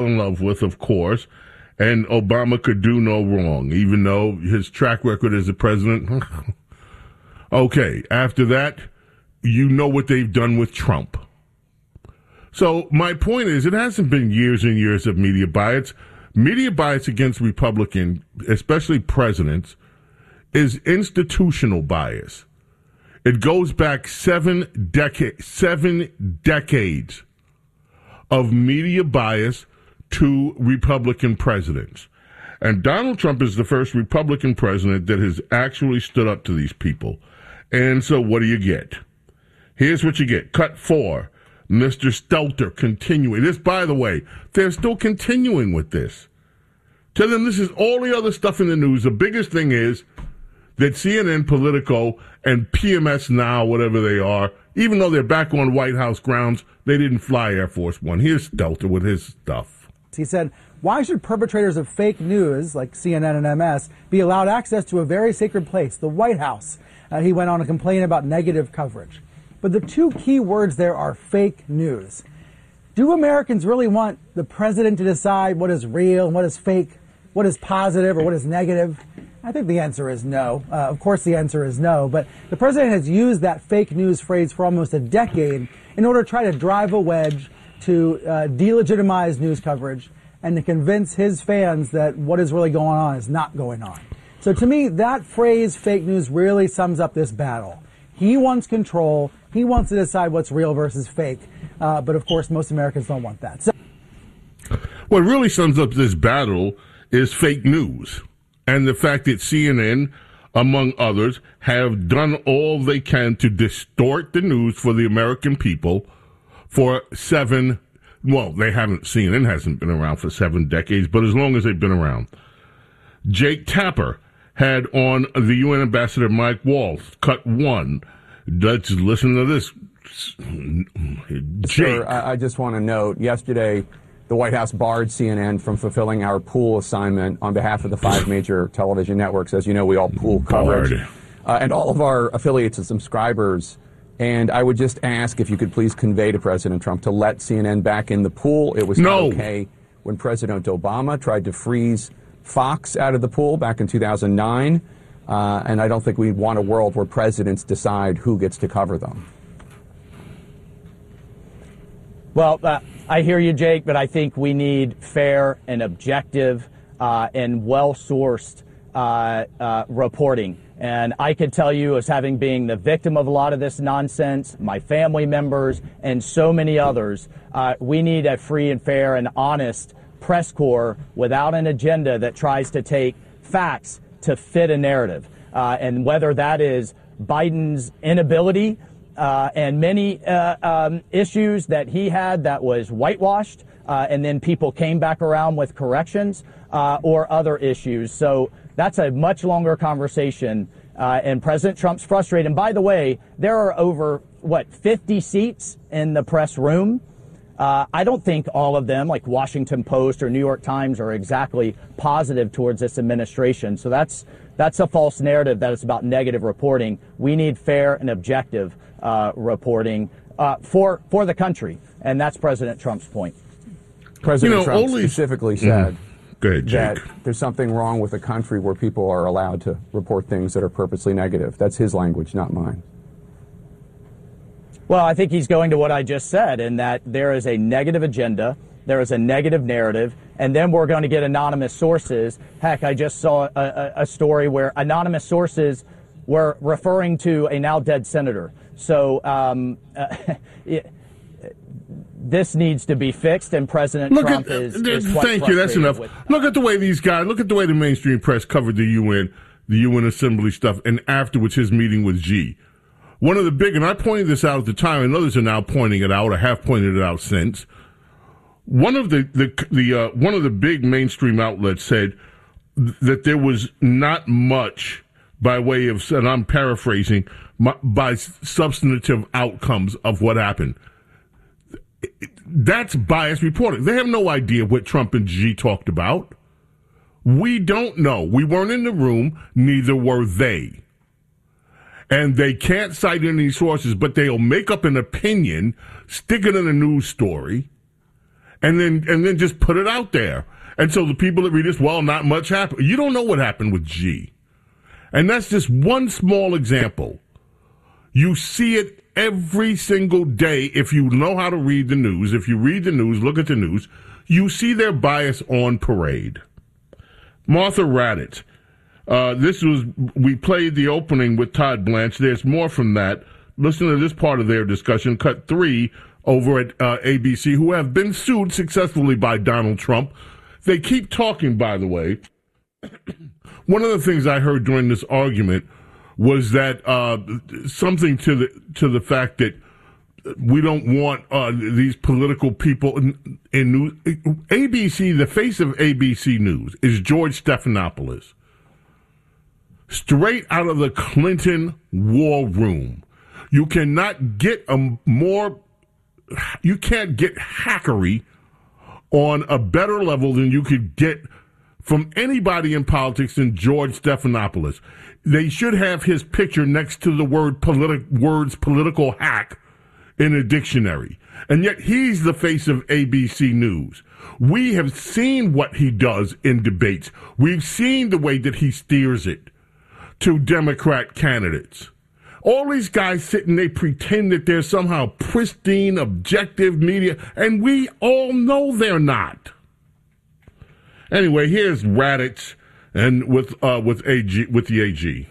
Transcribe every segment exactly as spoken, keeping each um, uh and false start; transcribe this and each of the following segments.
in love with, of course, and Obama could do no wrong, even though his track record as a president. Okay, after that, you know what they've done with Trump. So my point is, it hasn't been years and years of media bias. Media bias against Republican, especially presidents, is institutional bias. It goes back seven decades, seven decades of media bias to Republican presidents. And Donald Trump is the first Republican president that has actually stood up to these people. And so what do you get? Here's what you get. Cut four. Mister Stelter continuing. This, by the way, they're still continuing with this. Tell them this is all the other stuff in the news. The biggest thing is that C N N, Politico, and P M S Now, whatever they are, even though they're back on White House grounds, they didn't fly Air Force One. Here's Stelter with his stuff. He said, why should perpetrators of fake news, like C N N and M S, be allowed access to a very sacred place, the White House? Uh, he went on to complain about negative coverage. But the two key words there are fake news. Do Americans really want the president to decide what is real and what is fake, what is positive or what is negative? I think the answer is no. Uh, of course the answer is no, but the president has used that fake news phrase for almost a decade in order to try to drive a wedge to uh, delegitimize news coverage and to convince his fans that what is really going on is not going on. So to me, that phrase, fake news, really sums up this battle. He wants control. He wants to decide what's real versus fake. Uh, but, of course, most Americans don't want that. So- what really sums up this battle is fake news and the fact that C N N, among others, have done all they can to distort the news for the American people for seven, well, they haven't, C N N hasn't been around for seven decades, but as long as they've been around. Jake Tapper had on the U N Ambassador Mike Waltz, cut one. Let's listen to this. Jake. Sir, I just want to note, yesterday, the White House barred C N N from fulfilling our pool assignment on behalf of the five major television networks. As you know, we all pool coverage. Uh, and all of our affiliates and subscribers. And I would just ask if you could please convey to President Trump to let C N N back in the pool. It was no. not okay when President Obama tried to freeze Fox out of the pool back in two thousand nine. Uh, and I don't think we want a world where presidents decide who gets to cover them. Well, uh, I hear you, Jake, but I think we need fair and objective uh, and well-sourced uh, uh, reporting. And I could tell you, as having been the victim of a lot of this nonsense, my family members, and so many others, uh, we need a free and fair and honest press corps without an agenda that tries to take facts to fit a narrative. Uh, and whether that is Biden's inability uh, and many uh, um, issues that he had that was whitewashed, uh, and then people came back around with corrections, uh, or other issues. So that's a much longer conversation. Uh, and President Trump's frustrated. And by the way, there are over, what, fifty seats in the press room. Uh, I don't think all of them, like Washington Post or New York Times, are exactly positive towards this administration. So that's that's a false narrative that it's about negative reporting. We need fair and objective uh, reporting uh, for for the country, and that's President Trump's point. President you know, Trump only, specifically said mm, Go ahead, that Jake. there's something wrong with a country where people are allowed to report things that are purposely negative. That's his language, not mine. Well, I think he's going to what I just said, in that there is a negative agenda, there is a negative narrative, and then we're going to get anonymous sources. Heck, I just saw a, a, a story where anonymous sources were referring to a now dead senator. So um, uh, it, this needs to be fixed, and President look Trump at, is, uh, is quite Thank you, that's enough. With, look at the way these guys, look at the way the mainstream press covered the U N, the U N Assembly stuff, and afterwards his meeting with Xi. One of the big, and I pointed this out at the time, and others are now pointing it out, or have pointed it out since. One of the the, the uh, one of the big mainstream outlets said that there was not much by way of, and I'm paraphrasing, by substantive outcomes of what happened. That's biased reporting. They have no idea what Trump and Xi talked about. We don't know. We weren't in the room. Neither were they. And they can't cite any sources, but they'll make up an opinion, stick it in a news story, and then and then just put it out there. And so the people that read this, well, not much happened. You don't know what happened with G. And that's just one small example. You see it every single day if you know how to read the news. If you read the news, look at the news, you see their bias on parade. Martha Raddatz. Uh, this was, we played the opening with Todd Blanche. There's more from that. Listen to this part of their discussion, cut three, over at uh, A B C, who have been sued successfully by Donald Trump. They keep talking, by the way. One of the things I heard during this argument was that uh, something to the to the fact that we don't want uh, these political people in, in news. A B C, the face of A B C News, is George Stephanopoulos. Straight out of the Clinton war room. You cannot get a more, you can't get hackery on a better level than you could get from anybody in politics than George Stephanopoulos. They should have his picture next to the word politi- words political hack in a dictionary. And yet he's the face of A B C News. We have seen what he does in debates. We've seen the way that he steers it to Democrat candidates. All these guys sitting, they pretend that they're somehow pristine, objective media, and we all know they're not. Anyway, here's Raddatz and with uh, with A G with the A G.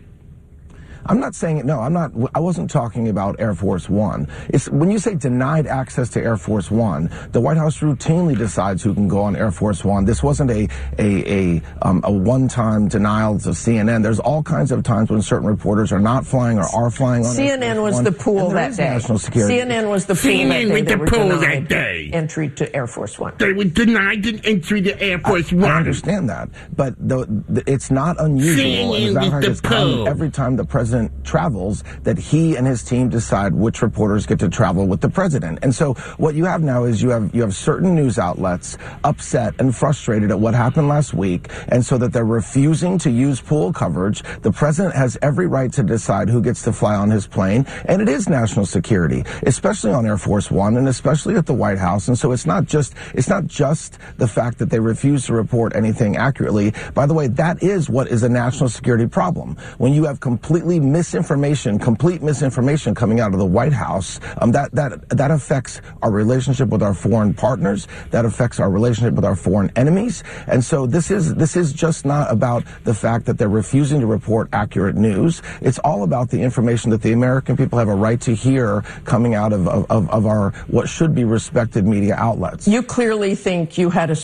I'm not saying it. No, I'm not. I wasn't talking about Air Force One. It's when you say denied access to Air Force One, the White House routinely decides who can go on Air Force One. This wasn't a a a, um, a one-time denial to C N N. There's all kinds of times when certain reporters are not flying or are flying on C N N Air Force was One, the pool that day. National security. C N N was the pool C N N that day. with the They were pool denied that day. Entry to Air Force One. They were denied an entry to Air Force I, One. I understand that, but the, the, it's not unusual. And as a matter of fact, it's common every time the president travels that he and his team decide which reporters get to travel with the president. And so what you have now is you have you have certain news outlets upset and frustrated at what happened last week, and so that they're refusing to use pool coverage. The president has every right to decide who gets to fly on his plane, and it is national security, especially on Air Force One and especially at the White House. And so it's not just it's not just the fact that they refuse to report anything accurately. By the way, that is what is a national security problem. When you have completely misinformation complete misinformation coming out of the White House, um, that that that affects our relationship with our foreign partners. That affects our relationship with our foreign enemies. And so this is this is just not about the fact that they're refusing to report accurate news. It's all about the information that the American people have a right to hear coming out of of, of our what should be respected media outlets. You clearly think you had a.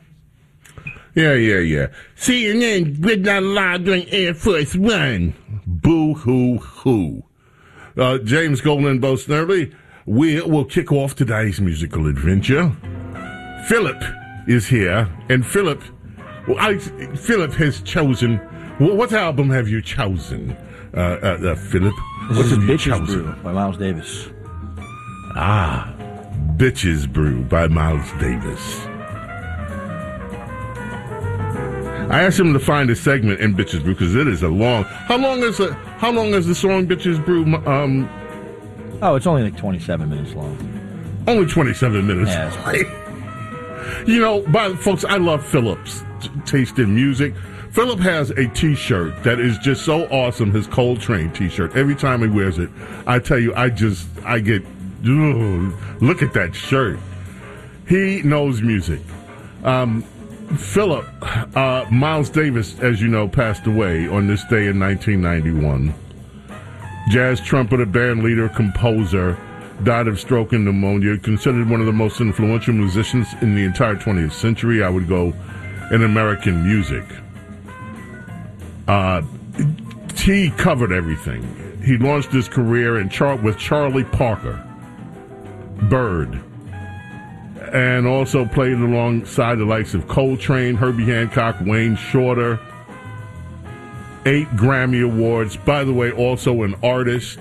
Yeah, yeah, yeah. C N N did not lie during Air Force One. Boo-hoo-hoo. Uh, James Golden boasts early. We will kick off today's musical adventure. Philip is here, and Philip, well, I, Philip has chosen. Well, what album have you chosen, uh, uh, uh, Philip? This What is have you Bitches chosen? Brew by Miles Davis. Ah, Bitches Brew by Miles Davis. I asked him to find a segment in Bitches Brew because it is a long. How long is the How long is the song Bitches Brew? Um, Oh, it's only like twenty-seven minutes long. only twenty-seven minutes. Yeah, Right? You know, by folks, I love Philip's t- taste in music. Philip has a T-shirt that is just so awesome. His Coltrane T-shirt. Every time he wears it, I tell you, I just I get ugh, look at that shirt. He knows music. Um, Philip, uh, Miles Davis, as you know, passed away on this day in nineteen ninety-one. Jazz trumpeter, band leader, composer, died of stroke and pneumonia. Considered one of the most influential musicians in the entire twentieth century, I would go, in American music. Uh, he covered everything. He launched his career in char- with Charlie Parker, Bird, and also played alongside the likes of Coltrane, Herbie Hancock, Wayne Shorter. Eight Grammy Awards. By the way, also an artist.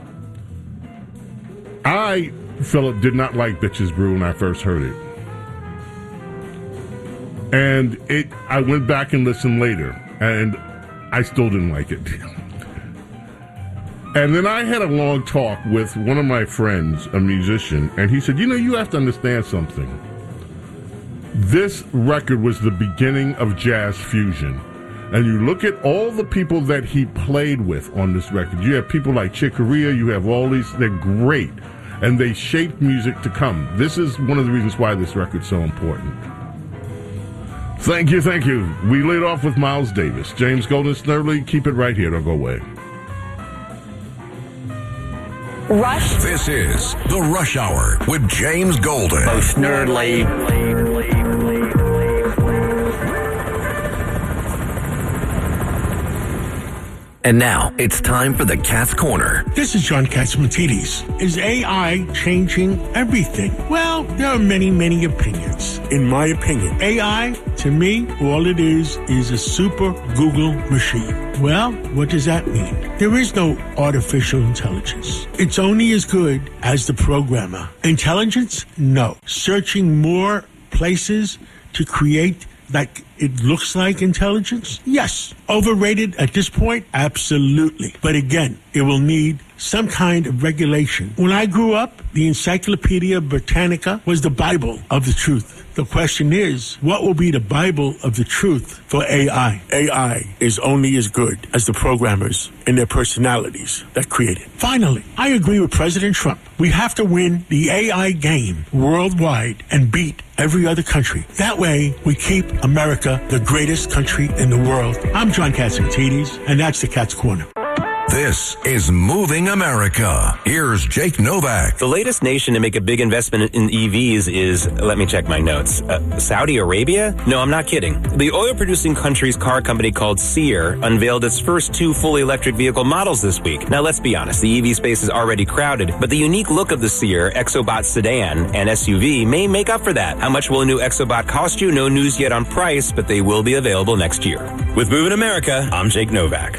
I, Philip, did not like Bitches Brew when I first heard it. And it, I went back and listened later, and I still didn't like it. And then I had a long talk with one of my friends, a musician, and he said, you know, you have to understand something. This record was the beginning of jazz fusion. And you look at all the people that he played with on this record. You have people like Chick Corea, you have all these, they're great. And they shaped music to come. This is one of the reasons why this record's so important. Thank you, thank you. We lead off with Miles Davis. James Golden Snerdley, keep it right here. Don't go away. Rush. This is The Rush Hour with James Golden. Oh, Snerdley. And now, it's time for the Cat's Corner. This is John Catsimatidis. Is A I changing everything? Well, there are many, many opinions. In my opinion, A I, to me, all it is, is a super Google machine. Well, what does that mean? There is no artificial intelligence. It's only as good as the programmer. Intelligence? No. Searching more places to create like it looks like intelligence? Yes. Overrated at this point? Absolutely. But again, it will need some kind of regulation. When I grew up, the Encyclopedia Britannica was the Bible of the truth. The question is, what will be the Bible of the truth for A I? A I is only as good as the programmers and their personalities that create it. Finally, I agree with President Trump. We have to win the A I game worldwide and beat every other country. That way, we keep America the greatest country in the world. I'm John Catsimatidis, and that's the Cat's Corner. This is Moving America. Here's Jake Novak. The latest nation to make a big investment in E Vs is, let me check my notes, uh, Saudi Arabia? No, I'm not kidding. The oil-producing country's car company called Seer unveiled its first two fully electric vehicle models this week. Now, let's be honest, the E V space is already crowded, but the unique look of the Seer Exobot sedan and S U V may make up for that. How much will a new Exobot cost you? No news yet on price, but they will be available next year. With Moving America, I'm Jake Novak.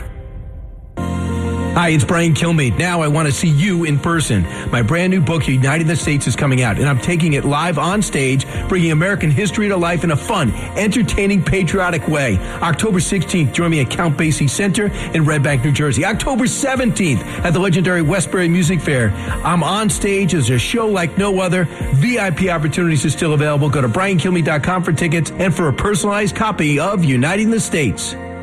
Hi, it's Brian Kilmeade. Now I want to see you in person. My brand new book, Uniting the States, is coming out, and I'm taking it live on stage, bringing American history to life in a fun, entertaining, patriotic way. October sixteenth, join me at Count Basie Center in Red Bank, New Jersey. October seventeenth, at the legendary Westbury Music Fair. I'm on stage as a show like no other. V I P opportunities are still available. Go to brian kilmeade dot com for tickets and for a personalized copy of Uniting the States.